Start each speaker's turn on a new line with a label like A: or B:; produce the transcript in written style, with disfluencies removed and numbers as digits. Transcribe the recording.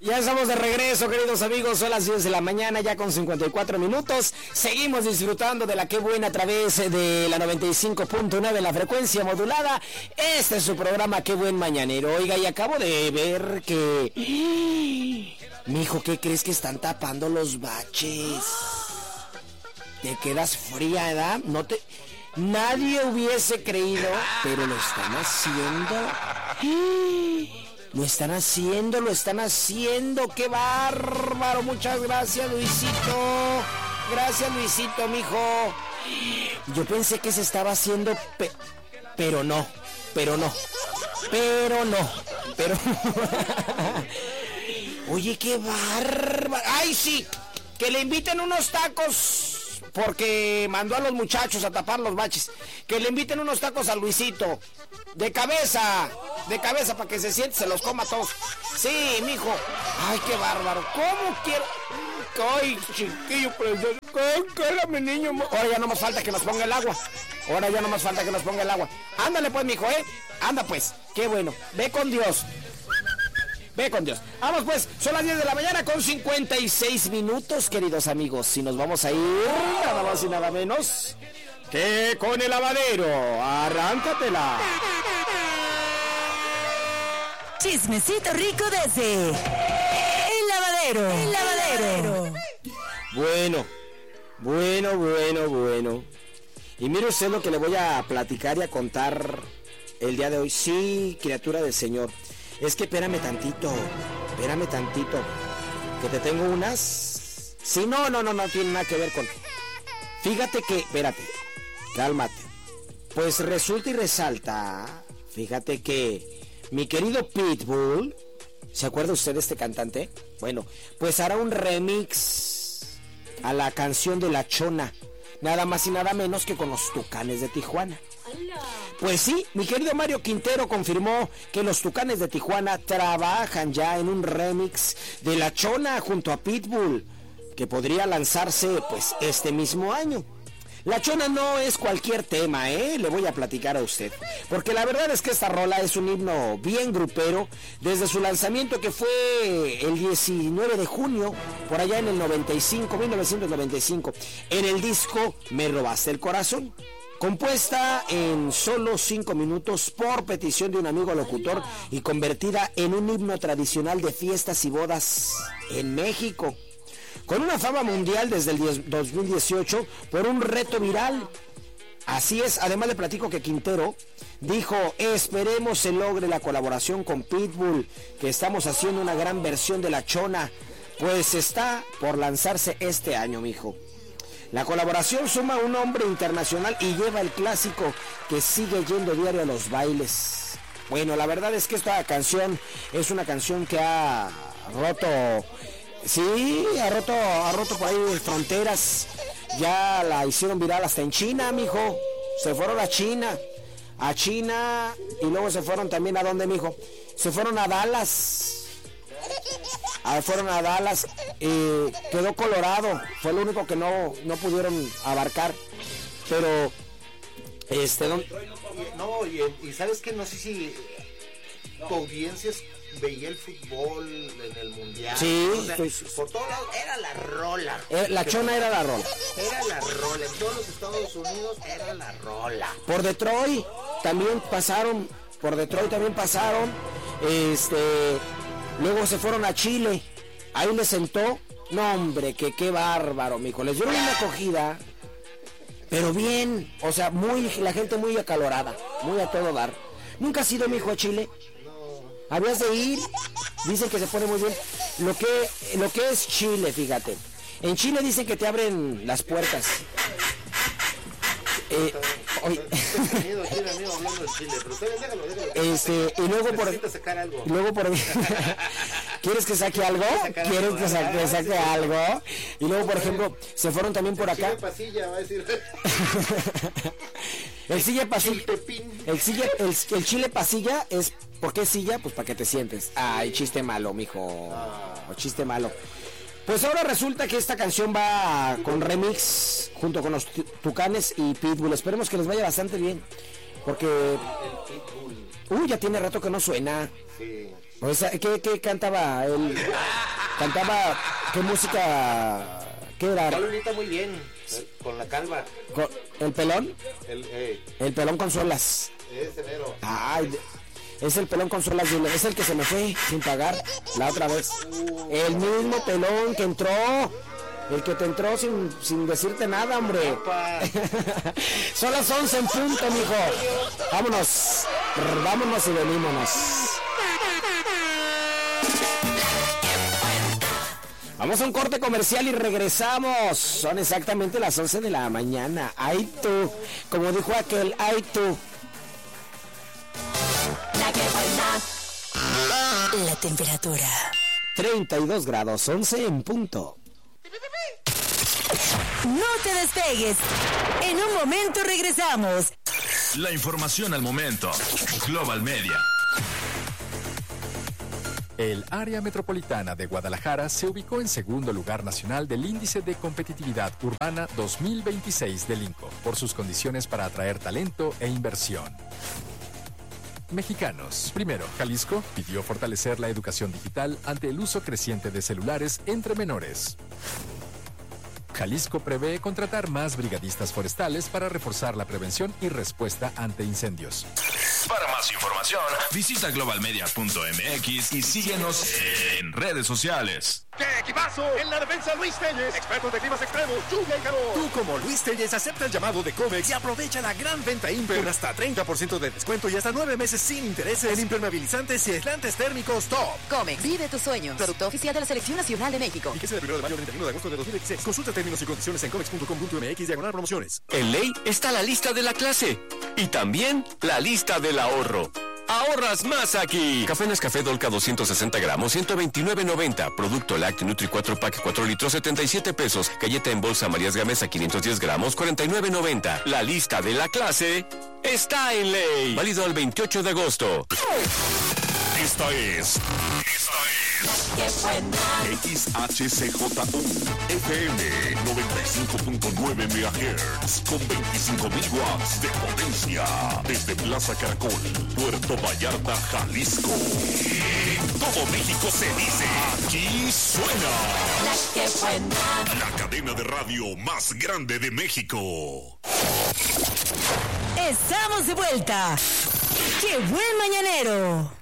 A: Ya estamos de regreso, queridos amigos, son las 10 de la mañana, ya con 54 minutos. Seguimos disfrutando de la Qué Buena a través de la 95.9 en la frecuencia modulada. Este es su programa Qué Buen Mañanero. Oiga, y acabo de ver que... Mijo, ¿qué crees que están tapando los baches? Te quedas fría, ¿verdad? Nadie hubiese creído, pero lo están haciendo. Lo están haciendo, qué bárbaro. Muchas gracias, Luisito. Gracias, Luisito, mijo. Yo pensé que se estaba haciendo, pero no. Oye, qué bárbaro. ¡Ay, sí! Que le inviten unos tacos. Porque mandó a los muchachos a tapar los baches. Que le inviten unos tacos a Luisito. De cabeza, para que se siente, se los coma todos. Sí, mijo. Ay, qué bárbaro. ¿Cómo quiero? Ay, chiquillo, cálame, niño. Ahora ya no más falta que nos ponga el agua. Ándale pues, mijo, Anda pues. Qué bueno. Ve con Dios. Vamos pues, son las 10 de la mañana con 56 minutos, queridos amigos. Y nos vamos a ir, nada más y nada menos que con el lavadero. Arráncatela.
B: Chismecito rico desde el lavadero.
A: Bueno. Y mire usted lo que le voy a platicar y a contar el día de hoy. Sí, criatura del Señor. Es que espérame tantito, que te tengo unas... Sí, no tiene nada que ver con... Fíjate que... Espérate, cálmate. Pues resulta y resalta, fíjate que mi querido Pitbull, ¿se acuerda usted de este cantante? Bueno, pues hará un remix a la canción de La Chona, nada más y nada menos que con los Tucanes de Tijuana. Pues sí, mi querido Mario Quintero confirmó que los Tucanes de Tijuana trabajan ya en un remix de La Chona junto a Pitbull, que podría lanzarse pues este mismo año. La Chona no es cualquier tema, le voy a platicar a usted, porque la verdad es que esta rola es un himno bien grupero desde su lanzamiento, que fue el 19 de junio, por allá en el 1995, en el disco Me Robaste el Corazón. Compuesta en solo 5 minutos por petición de un amigo locutor y convertida en un himno tradicional de fiestas y bodas en México. Con una fama mundial desde el 2018 por un reto viral. Así es, además le platico que Quintero dijo: esperemos se logre la colaboración con Pitbull, que estamos haciendo una gran versión de La Chona, pues está por lanzarse este año, mijo. La colaboración suma un nombre internacional y lleva el clásico que sigue yendo diario a los bailes. Bueno, la verdad es que esta canción es una canción que ha roto, sí, ha roto por ahí fronteras. Ya la hicieron viral hasta en China, mijo. Se fueron a China y luego se fueron también ¿a dónde, mijo? Se fueron a Dallas. Quedó Colorado, fue lo único que no pudieron abarcar, pero
C: no, y sabes que no sé si tu audiencia veía el fútbol en el mundial.
A: Sí,
C: o sea, por todos lados era la rola.
A: La Chona era la rola.
C: Era la rola, en todos los Estados Unidos era la rola.
A: Por Detroit también pasaron. Luego se fueron a Chile. Ahí les sentó. No, hombre, que qué bárbaro, mijo. Les dieron una acogida, pero bien. O sea, la gente muy acalorada, muy a todo dar. ¿Nunca has ido, mijo, a Chile? No. Habías de ir. Dicen que se pone muy bien. Lo que es Chile, fíjate. En Chile dicen que te abren las puertas. Y luego por ¿quieres que saque algo? ¿Quieres que saque algo? Y luego, por ejemplo, se fueron también por acá. El silla pasilla. El chile pasilla es... ¿Por qué silla? Pues para que te sientes. Ay, chiste malo, mijo. Chiste malo. Pues ahora resulta que esta canción va con remix junto con los Tucanes y Pitbull. Esperemos que les vaya bastante bien, porque ya tiene rato que no suena.
C: Sí.
A: O sea, ¿qué cantaba? Él cantaba, ¿qué música? ¿Qué era?
C: Lolita muy bien, con la calva.
A: ¿El pelón? El pelón Consuelas.
C: Ese mero.
A: Ay, es el pelón Consuelas, es el que se me fue sin pagar la otra vez. El mismo pelón que entró. El que te entró sin decirte nada, hombre. Son las 11 en punto, mijo. Vámonos y venímonos. Vamos a un corte comercial y regresamos. Son exactamente las 11 de la mañana. Ay tú, como dijo aquel, ay tú.
B: La temperatura
A: 32 grados, 11 en punto.
B: No te despegues. En un momento regresamos.
D: La información al momento. Global Media.
E: El área metropolitana de Guadalajara se ubicó en segundo lugar nacional del Índice de Competitividad Urbana 2026 del INCO por sus condiciones para atraer talento e inversión. Mexicanos. Primero, Jalisco pidió fortalecer la educación digital ante el uso creciente de celulares entre menores. Jalisco prevé contratar más brigadistas forestales para reforzar la prevención y respuesta ante incendios.
D: Para más información, visita globalmedia.mx y síguenos en redes sociales.
F: ¡Qué equipazo! En la defensa Luis Telles, expertos de climas extremos, lluvia y calor. Tú como Luis Telles acepta el llamado de Comex y aprovecha la gran venta Imper con hasta 30% de descuento y hasta 9 meses sin intereses en impermeabilizantes y aislantes térmicos top.
G: Comex, vive tus sueños. Producto oficial de la Selección Nacional de México.
F: Fíjese del 1 de mayo al 31 de agosto de 2016. Consulta términos y condiciones en comex.com.mx/promociones.
H: En Ley está la lista de la clase y también la lista del ahorro. Ahorras más aquí. Café Nescafé Dolca 260 gramos, 129.90. Producto Lácteo Nutri 4 Pack 4 litros, 77 pesos. Galleta en bolsa Marías Gamesa 510 gramos, 49.90. La lista de la clase está en Ley. Válido al 28 de agosto.
D: Esta es XHCJU FM 95.9 MHz con 25.000 watts de potencia desde Plaza Caracol, Puerto Vallarta, Jalisco. En todo México se dice, aquí suena la cadena de radio más grande de México.
B: Estamos de vuelta. ¡Qué buen mañanero!